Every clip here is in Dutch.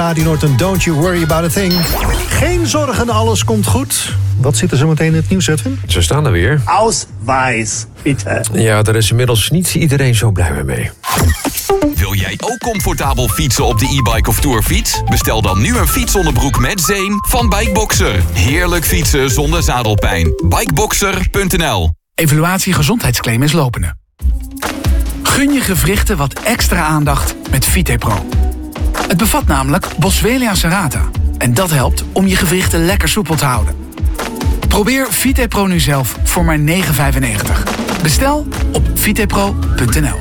Radio Norton, don't you worry about a thing. Geen zorgen, alles komt goed. Wat zit er zo meteen in het nieuws, Edwin? Ze staan er weer. Ausweis, bitte. Ja, daar is inmiddels niet iedereen zo blij mee. Wil jij ook comfortabel fietsen op de e-bike of tourfiets? Bestel dan nu een fietsonderbroek met zeem van Bikeboxer. Heerlijk fietsen zonder zadelpijn. Bikeboxer.nl. Evaluatie gezondheidsclaim is lopende. Gun je gewrichten wat extra aandacht met VitePro. Het bevat namelijk Boswellia serrata. En dat helpt om je gewrichten lekker soepel te houden. Probeer VitePro nu zelf voor maar €9,95. Bestel op vitepro.nl.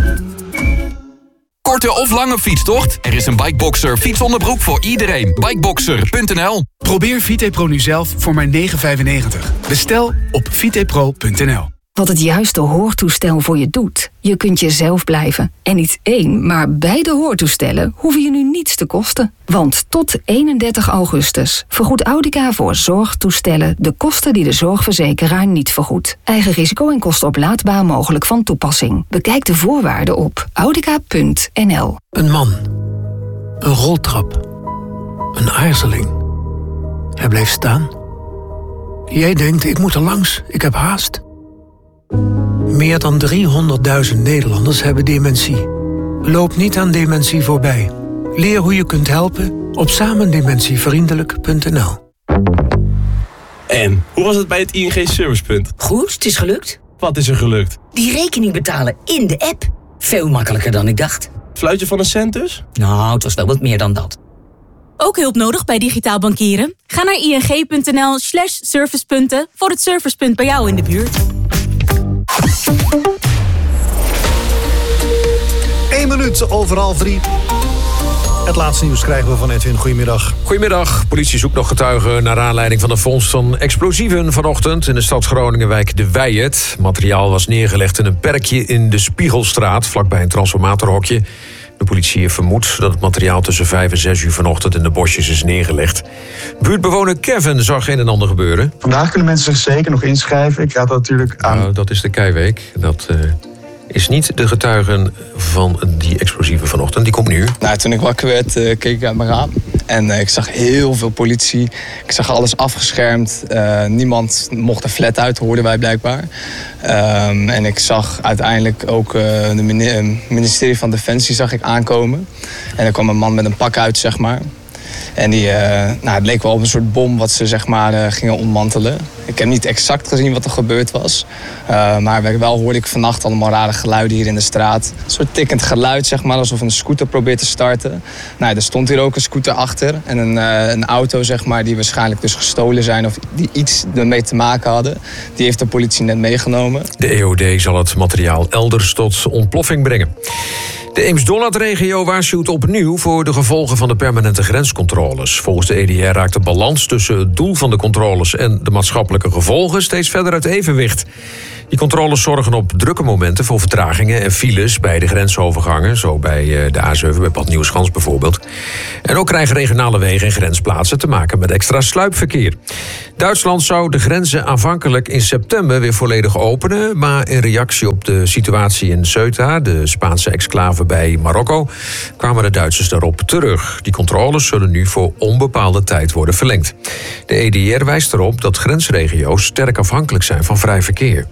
Korte of lange fietstocht? Er is een Bikeboxer fietsonderbroek voor iedereen. Bikeboxer.nl. Probeer VitePro nu zelf voor maar €9,95. Bestel op vitepro.nl. Wat het juiste hoortoestel voor je doet. Je kunt jezelf blijven. En niet één, maar beide hoortoestellen hoeven je nu niets te kosten. Want tot 31 augustus vergoedt Audica voor zorgtoestellen de kosten die de zorgverzekeraar niet vergoedt. Eigen risico en kostenoplaadbaar mogelijk van toepassing. Bekijk de voorwaarden op audica.nl. Een man. Een roltrap. Een aarzeling. Hij bleef staan. Jij denkt, ik moet er langs, ik heb haast. Meer dan 300.000 Nederlanders hebben dementie. Loop niet aan dementie voorbij. Leer hoe je kunt helpen op samendementievriendelijk.nl. En, hoe was het bij het ING Servicepunt? Goed, het is gelukt. Wat is er gelukt? Die rekening betalen in de app. Veel makkelijker dan ik dacht. Fluitje van een cent dus? Nou, het was wel wat meer dan dat. Ook hulp nodig bij digitaal bankieren? Ga naar ing.nl/servicepunten voor het servicepunt bij jou in de buurt. 1 minuut over 2:30. Het laatste nieuws krijgen we van Edwin. Goedemiddag. Goedemiddag. Politie zoekt nog getuigen naar aanleiding van de vondst van explosieven vanochtend in de stad Groningenwijk De Weijet. Materiaal was neergelegd in een perkje in de Spiegelstraat, vlakbij een transformatorhokje. De politie vermoedt dat het materiaal tussen 5 en 6 uur vanochtend in de bosjes is neergelegd. Buurtbewoner Kevin zag een en ander gebeuren. Vandaag kunnen mensen zich zeker nog inschrijven. Ik raad dat natuurlijk aan. Nou, dat is de Keiweek. Dat is niet de getuigen van die explosieven vanochtend. Die komt nu. Nou, toen ik wakker werd, keek ik uit mijn raam. En ik zag heel veel politie. Ik zag alles afgeschermd. Niemand mocht de flat uit, hoorden wij blijkbaar. En ik zag uiteindelijk ook de ministerie van Defensie zag ik aankomen. En er kwam een man met een pak uit, zeg maar. En het leek wel op een soort bom wat ze zeg maar gingen ontmantelen. Ik heb niet exact gezien wat er gebeurd was. Maar wel hoorde ik vannacht allemaal rare geluiden hier in de straat. Een soort tikkend geluid, zeg maar, alsof een scooter probeert te starten. Nou, er stond hier ook een scooter achter. En een auto, zeg maar, die waarschijnlijk dus gestolen zijn of die iets ermee te maken hadden. Die heeft de politie net meegenomen. De EOD zal het materiaal elders tot ontploffing brengen. De Eems-Dollardregio waarschuwt opnieuw voor de gevolgen van de permanente grenscontroles. Volgens de EDR raakt de balans tussen het doel van de controles en de maatschappelijke gevolgen steeds verder uit evenwicht. Die controles zorgen op drukke momenten voor vertragingen en files bij de grensovergangen, zo bij de A7 bij Bad Nieuweschans bijvoorbeeld. En ook krijgen regionale wegen en grensplaatsen te maken met extra sluipverkeer. Duitsland zou de grenzen aanvankelijk in september weer volledig openen, maar in reactie op de situatie in Ceuta, de Spaanse exclave bij Marokko, kwamen de Duitsers daarop terug. Die controles zullen nu voor onbepaalde tijd worden verlengd. De EDR wijst erop dat grensregio's sterk afhankelijk zijn van vrij verkeer.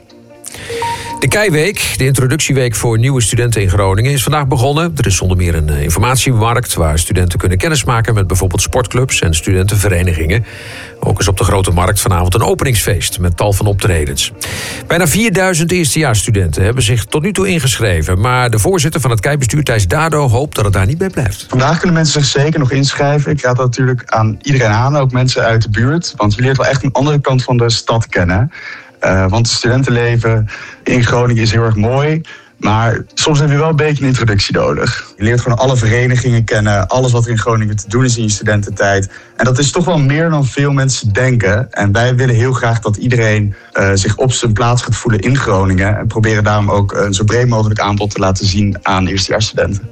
De Keiweek, de introductieweek voor nieuwe studenten in Groningen, is vandaag begonnen. Er is zonder meer een informatiemarkt waar studenten kunnen kennismaken met bijvoorbeeld sportclubs en studentenverenigingen. Ook is op de Grote Markt vanavond een openingsfeest met tal van optredens. Bijna 4000 eerstejaarsstudenten hebben zich tot nu toe ingeschreven. Maar de voorzitter van het Keibestuur, Thijs Dado, hoopt dat het daar niet bij blijft. Vandaag kunnen mensen zich zeker nog inschrijven. Ik raad dat natuurlijk aan iedereen aan, ook mensen uit de buurt. Want je leert wel echt een andere kant van de stad kennen. Want het studentenleven in Groningen is heel erg mooi. Maar soms heb je wel een beetje een introductie nodig. Je leert gewoon alle verenigingen kennen. Alles wat er in Groningen te doen is in je studententijd. En dat is toch wel meer dan veel mensen denken. En wij willen heel graag dat iedereen zich op zijn plaats gaat voelen in Groningen. En proberen daarom ook een zo breed mogelijk aanbod te laten zien aan eerstejaarsstudenten.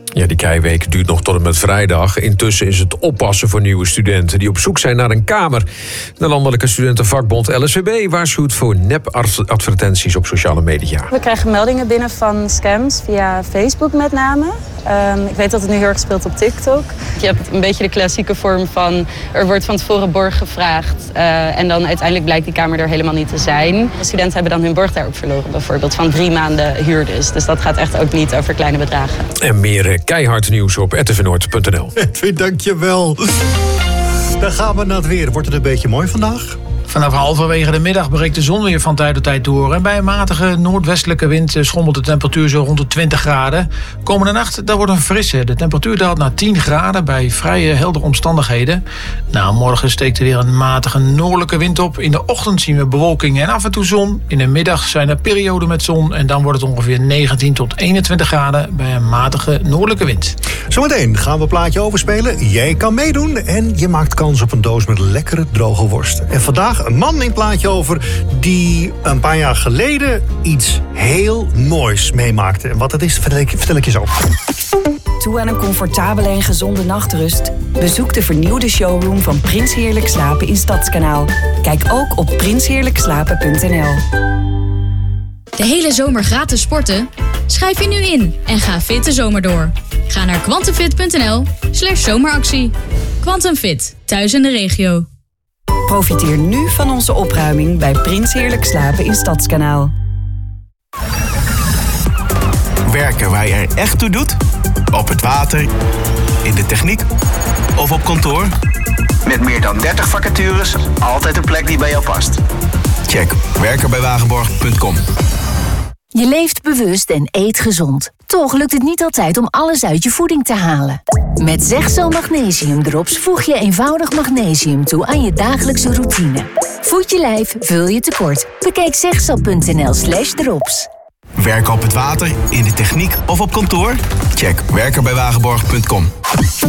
Ja, die keiweek duurt nog tot en met vrijdag. Intussen is het oppassen voor nieuwe studenten die op zoek zijn naar een kamer. De Landelijke Studentenvakbond LSVB waarschuwt voor nep-advertenties op sociale media. We krijgen meldingen binnen van scams via Facebook met name. Ik weet dat het nu heel erg speelt op TikTok. Je hebt een beetje de klassieke vorm van er wordt van tevoren borg gevraagd. En dan uiteindelijk blijkt die kamer er helemaal niet te zijn. De studenten hebben dan hun borg daarop verloren, bijvoorbeeld van 3 maanden huur dus dat gaat echt ook niet over kleine bedragen. En meer keihard nieuws op rtvnoord.nl. Edwin, dankjewel. Dan gaan we naar het weer. Wordt het een beetje mooi vandaag? Vanaf halverwege de middag breekt de zon weer van tijd tot tijd door. En bij een matige noordwestelijke wind schommelt de temperatuur zo rond de 20 graden. Komende nacht, dat wordt een frisse. De temperatuur daalt naar 10 graden bij vrij heldere omstandigheden. Nou, morgen steekt er weer een matige noordelijke wind op. In de ochtend zien we bewolking en af en toe zon. In de middag zijn er perioden met zon. En dan wordt het ongeveer 19 tot 21 graden bij een matige noordelijke wind. Zometeen gaan we een plaatje overspelen. Jij kan meedoen en je maakt kans op een doos met lekkere droge worsten. En vandaag een man neemt plaatje over die een paar jaar geleden iets heel moois meemaakte. En wat het is, vertel ik je zo. Toe aan een comfortabele en gezonde nachtrust? Bezoek de vernieuwde showroom van Prins Heerlijk Slapen in Stadskanaal. Kijk ook op prinsheerlijkslapen.nl. De hele zomer gratis sporten? Schrijf je nu in en ga fit de zomer door. Ga naar quantumfit.nl/zomeractie. Quantum Fit, thuis in de regio. Profiteer nu van onze opruiming bij Prins Heerlijk Slapen in Stadskanaal. Werken waar je er echt toe doet? Op het water, in de techniek of op kantoor? Met meer dan 30 vacatures, altijd een plek die bij jou past. Check werkenbijwagenborg.com. Je leeft bewust en eet gezond. Toch lukt het niet altijd om alles uit je voeding te halen. Met Zegzo Magnesium Drops voeg je eenvoudig magnesium toe aan je dagelijkse routine. Voed je lijf, vul je tekort. Bekijk zegzo.nl/drops. Werken op het water, in de techniek of op kantoor? Check werkenbijwagenborg.com.